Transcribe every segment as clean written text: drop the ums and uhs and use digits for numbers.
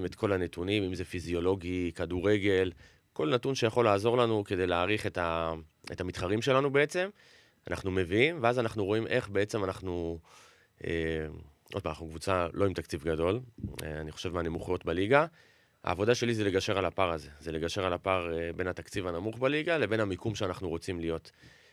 את כל הנתונים, אם זה פיזיולוגי, כדורגל, כל נתון שיכול לעזור לנו כדי להעריך את המתחרים שלנו בעצם, אנחנו מביאים, ואז אנחנו רואים איך בעצם אנחנו, עוד פעם, אנחנו קבוצה לא עם תקציב גדול, אני חושב מהנמוכות בליגה, העבודה שלי זה לגשר על הפער הזה, זה לגשר על הפער בין התקציב הנמוך בליגה לבין המיקום שאנחנו רוצים להיות.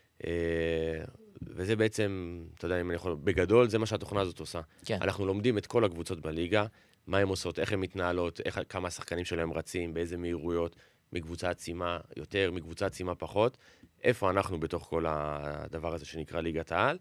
וזה בעצם, אתה יודע, אם אני יכול, בגדול, זה מה שהתוכנה הזאת עושה. כן. אנחנו לומדים את כל הקבוצות בליגה, מה הן עושות, איך הן מתנהלות, כמה השחקנים שלהם רצים, באיזה מהירויות, מקבוצה עצימה יותר, מקבוצה עצימה פחות, איפה אנחנו בתוך כל הדבר הזה שנקרא ליגת העל,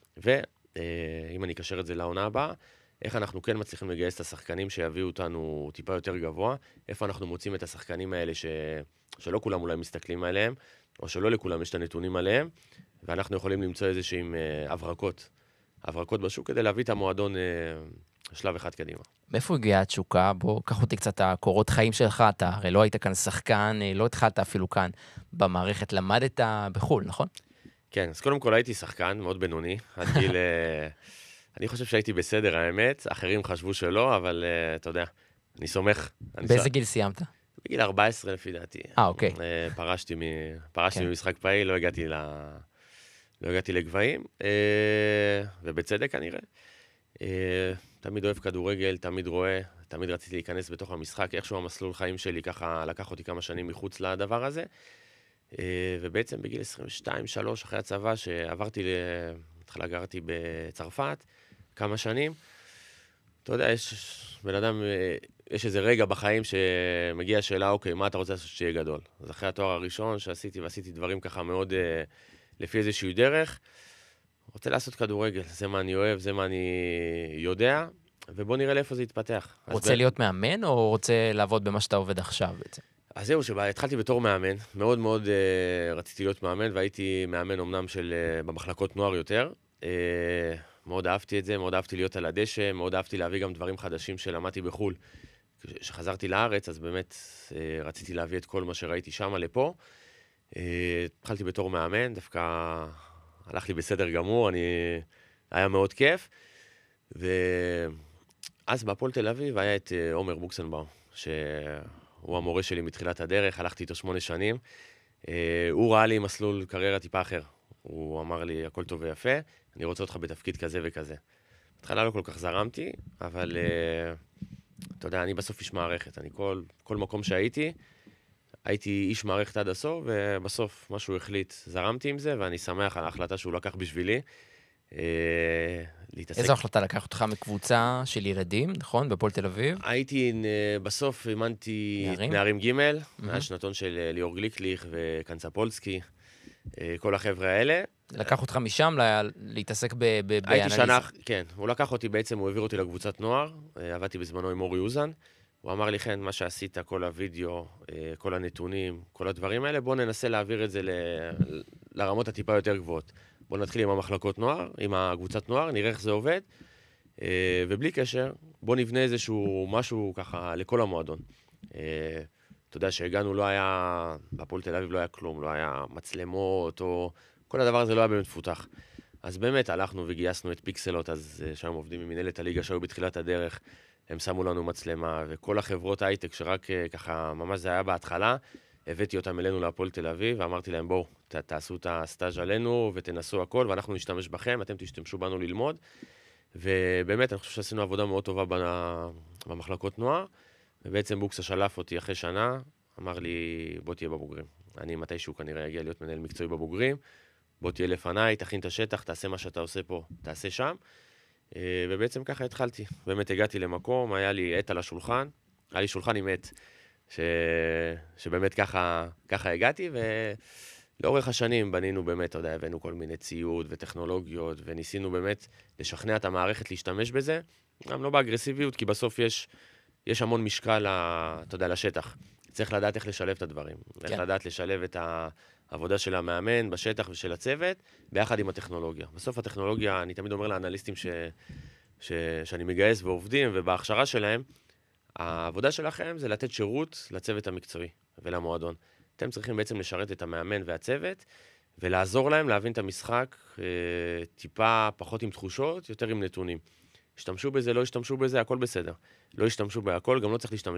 ואם אני אקשר את זה לעונה הבאה, איך אנחנו כן מצליחים לגייס את השחקנים שיביאו אותנו טיפה יותר גבוה, איפה אנחנו מוצאים את השחקנים האלה שלא כולם אולי מסתכלים עליהם, או שלא לכולם יש את הנתונים עליהם, ואנחנו יכולים למצוא איזשהם הברקות בשוק כדי להביא את המועדון שלב אחד קדימה. מאיפה הגיעה התשוקה? בוא, קח אותי קצת הקורות חיים שלך, אתה הרי לא היית כאן שחקן, לא התחלת אפילו כאן במערכת, למדת בחול, נכון? כן, אז קודם כל הייתי שחקן מאוד בינוני, עד גיל... אני חושב שהייתי בסדר, האמת, אחרים חשבו שלא, אבל אתה יודע, אני סומך. באיזה גיל סיימת? בגיל 14 לפי דעתי. אוקיי. פרשתי ממשחק פעיל, לא הגעתי לגבהים, ובצדק כנראה. תמיד אוהב כדורגל, תמיד רואה, תמיד רציתי להיכנס בתוך המשחק, איכשהו המסלול חיים שלי ככה לקח אותי כמה שנים מחוץ לדבר הזה, ובעצם בגיל 22-3 אחרי הצבא שעברתי, התחלה גרתי בצרפת כמה שנים, אתה יודע, בן אדם, יש איזה רגע בחיים שמגיע השאלה, אוקיי, מה אתה רוצה לעשות שיהיה גדול? אז אחרי התואר הראשון שעשיתי, ועשיתי דברים ככה מאוד לפי איזושהי דרך, רוצה לעשות כדורגל, זה מה אני אוהב, זה מה אני יודע, ובוא נראה לאיפה זה יתפתח. רוצה להיות מאמן, או רוצה לעבוד במה שאתה עובד עכשיו בעצם? אז זהו, התחלתי בתור מאמן, מאוד מאוד רציתי להיות מאמן, והייתי מאמן אמנם במחלקות נוער יותר, מאוד אהבתי את זה, מאוד אהבתי להיות על הדשא, מאוד אהבתי להביא גם דברים חדשים שלמדתי בחול. כשחזרתי לארץ, אז באמת רציתי להביא את כל מה שראיתי שם לפה. התחלתי בתור מאמן, דווקא הלך לי בסדר גמור, היה מאוד כיף. ואז בהפועל תל אביב היה את עומר בוקסנבאום, שהוא המורה שלי מתחילת הדרך, הלכתי איתו 8 שנים. הוא ראה לי מסלול קריירה טיפה אחר. הוא אמר לי, הכל טוב ויפה, אני רוצה אותך בתפקיד כזה וכזה. בהתחלה לא כל כך זרמתי, אבל אתה יודע, אני בסוף איש מערכת. אני כל מקום שהייתי, הייתי איש מערכת עד הסוף, ובסוף משהו החליט, זרמתי עם זה, ואני שמח על ההחלטה שהוא לקח בשבילי. איזו החלטה לקח אותך מקבוצה של ילדים, נכון? בפועל תל אביב? בסוף אימנתי נערים ג', מהשנתון של ליאור גליקליך וקנצפולסקי, כל החבר'ה האלה. לקח אותך משם להתעסק באנליזה? הייתי שנה, כן. הוא לקח אותי בעצם, הוא העביר אותי לקבוצת נוער, עבדתי בזמנו עם אורי אוזן, הוא אמר לי, כן, מה שעשית, כל הוידאו, כל הנתונים, כל הדברים האלה, בוא ננסה להעביר את זה לרמות הטיפה יותר גבוהות. בוא נתחיל עם המחלקות נוער, עם הקבוצת נוער, נראה איך זה עובד, ובלי קשר, בוא נבנה איזשהו משהו ככה לכל המועדון. אתה יודע שהגענו, לא היה, בהפועל תל אביב לא היה כלום, לא היה מצלמות, או כל הדבר הזה לא היה באמת מפותח. אז באמת הלכנו וגייסנו את פיקסלות, אז שם עובדים עם מנהלת הליגה שהיו בתחילת הדרך, הם שמו לנו מצלמה, וכל החברות הייטק שרק ככה, ממש זה היה בהתחלה, הבאתי אותם אלינו להפועל תל אביב, ואמרתי להם, בואו, תעשו את הסטאז' עלינו, ותנסו הכל, ואנחנו נשתמש בכם, אתם תשתמשו בנו ללמוד. ובאמת, אני חושב שעשינו עבודה מאוד טובה במחלקות נוער, ובעצם בוקסה שלף אותי אחרי שנה, אמר לי, בוא תהיה בבוגרים. אני מתישהו כנראה אגיע להיות מנהל מקצועי בבוגרים, בוא תהיה לפניי, תכין את השטח, תעשה מה שאתה עושה פה, תעשה שם. ובעצם ככה התחלתי. באמת הגעתי למקום, היה לי עט על השולחן, היה לי שולחן עם עט, שבאמת ככה הגעתי, ולאורך השנים בנינו באמת, אתה יודע, הבאנו כל מיני ציוד וטכנולוגיות, וניסינו באמת לשכנע את המערכת להשתמש בזה, גם לא באגרסיביות, כי בסוף יש המון משקל, אתה יודע, לשטח. צריך לדעת איך לשלב את הדברים. איך לדעת לשלב את העבודה של המאמן בשטח ושל הצוות, ביחד עם הטכנולוגיה. בסוף הטכנולוגיה, אני תמיד אומר לאנליסטים שאני מגייס ועובדים, ובהכשרה שלהם, העבודה שלכם זה לתת שירות לצוות המקצועי ולמועדון. אתם צריכים בעצם לשרת את המאמן והצוות, ולעזור להם להבין את המשחק טיפה פחות עם תחושות, יותר עם נתונים. השתמשו בזה, לא השתמשו בזה, הכל בסדר. לא השתמשו בהכל, גם לא צריך להשתמש